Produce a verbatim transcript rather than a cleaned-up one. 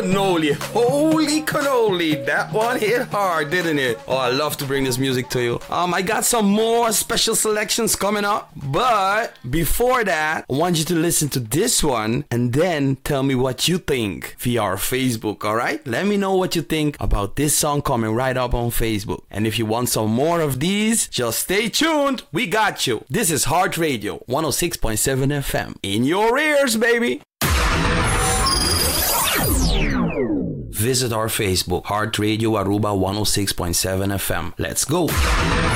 cannoli. Holy cannoli. That one hit hard, didn't it? Oh, I love to bring this music to you. Um, I got some more special selections coming up. But before that, I want you to listen to this one and then tell me what you think via our Facebook, alright? Let me know what you think about this song coming right up on Facebook. And if you want some more of these, just stay tuned. We got you. This is Heart Radio one oh six point seven F M. In your ears, baby. Visit our Facebook, Heart Radio Aruba one oh six point seven F M. Let's go.